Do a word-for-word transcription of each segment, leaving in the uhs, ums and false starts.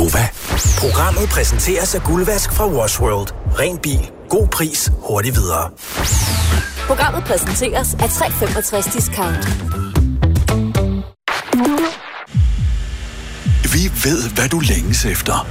Nova. Programmet præsenteres af Guldvask fra Wash World. Ren bil, god pris, hurtigt videre. Programmet præsenteres af tre komma femogtres discount. Vi ved, hvad du længes efter.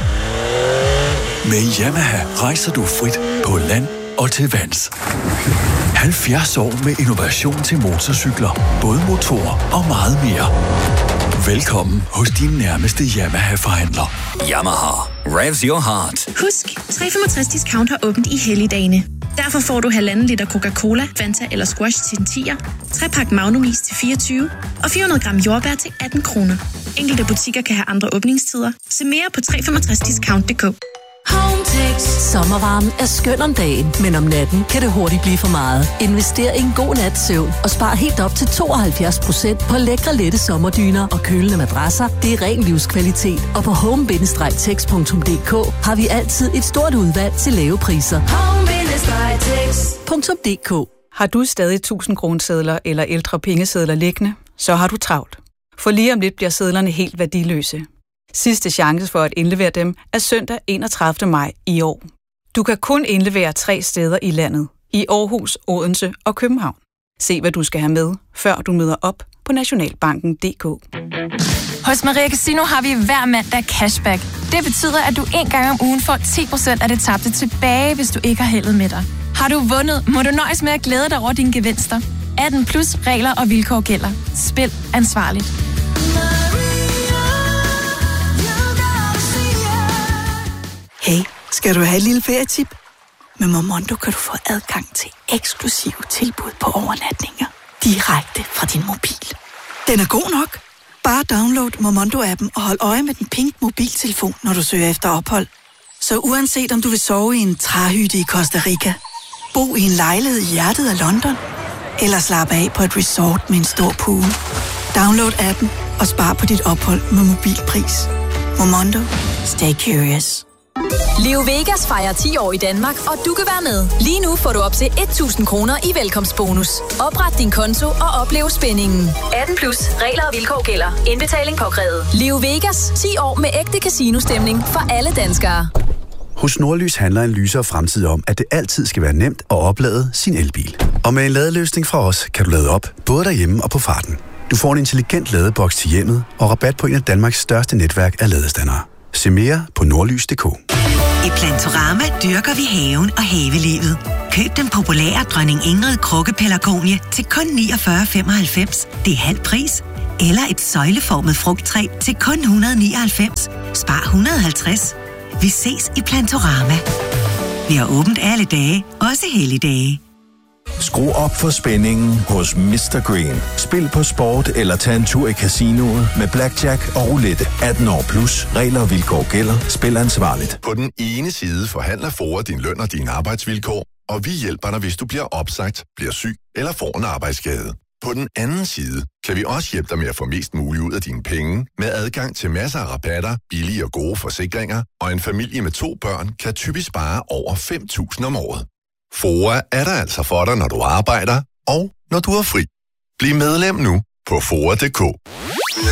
Med Yamaha rejser du frit på land og til vands. halvfjerds år med innovation til motorcykler, både motorer og meget mere. Velkommen hos din nærmeste Yamaha-forhandler. Yamaha. Revs your heart. Husk, tre komma femogtres discount har åbent i helligdagene. Derfor får du halvanden liter Coca-Cola, Fanta eller Squash til en tier, tre pakke Magnum Is til fireogtyve og fire hundrede gram jordbær til atten kroner. Enkelte butikker kan have andre åbningstider. Se mere på tre komma femogtres discount punktum d k. Hometex. Sommervarmen er skøn om dagen, men om natten kan det hurtigt blive for meget. Invester i en god nats søvn og spar helt op til tooghalvfjerds procent på lækre, lette sommerdyner og kølende madrasser. Det er ren livskvalitet, og på home bindestreg tex punktum d k har vi altid et stort udvalg til lave priser. home bindestreg tex punktum d k. Har du stadig tusind kronesedler eller ældre pengesedler liggende, så har du travlt. For lige om lidt bliver sedlerne helt værdiløse. Sidste chance for at indlevere dem er søndag enogtredivte maj i år. Du kan kun indlevere tre steder i landet. I Aarhus, Odense og København. Se, hvad du skal have med, før du møder op på nationalbanken punktum d k. Hos Maria Casino har vi hver mandag cashback. Det betyder, at du en gang om ugen får ti procent af det tabte tilbage, hvis du ikke har heldet med dig. Har du vundet, må du nøjes med at glæde dig over dine gevinster. atten plus regler og vilkår gælder. Spil ansvarligt. Hey, skal du have et lille ferietip? Med Momondo kan du få adgang til eksklusive tilbud på overnatninger direkte fra din mobil. Den er god nok. Bare download Momondo-appen og hold øje med den pink mobiltelefon, når du søger efter ophold. Så uanset om du vil sove i en træhytte i Costa Rica, bo i en lejlighed i hjertet af London, eller slappe af på et resort med en stor pool, download appen og spar på dit ophold med mobilpris. Momondo. Stay curious. Leo Vegas fejrer ti år i Danmark, og du kan være med. Lige nu får du op til tusind kroner i velkomstbonus. Opret din konto og oplev spændingen. atten plus. Regler og vilkår gælder. Indbetaling påkrævet. Leo Vegas. ti år med ægte casino-stemning for alle danskere. Hos Nordlys handler en lysere fremtid om, at det altid skal være nemt at oplade sin elbil. Og med en ladeløsning fra os, kan du lade op, både derhjemme og på farten. Du får en intelligent ladeboks til hjemmet og rabat på en af Danmarks største netværk af ladestandere. Se mere på nordlys punktum d k. I Plantorama dyrker vi haven og havelivet. Køb den populære Dronning Ingrid krukkepelargonie til kun niogfyrre femoghalvfems. Det er halv pris. Eller et søjleformet frugttræ til kun et hundrede nioghalvfems. Spar et hundrede og halvtreds. Vi ses i Plantorama. Vi har åbent alle dage, også helligdage. Skru op for spændingen hos mister Green. Spil på sport eller tag en tur i casinoet med blackjack og roulette. atten år plus. Regler og vilkår gælder. Spil ansvarligt. På den ene side forhandler FOA din løn og dine arbejdsvilkår, og vi hjælper dig, hvis du bliver opsagt, bliver syg eller får en arbejdsskade. På den anden side kan vi også hjælpe dig med at få mest muligt ud af dine penge, med adgang til masser af rabatter, billige og gode forsikringer, og en familie med to børn kan typisk spare over fem tusind om året. FOA er der altså for dig, når du arbejder, og når du er fri. Bliv medlem nu på F O A punktum d k.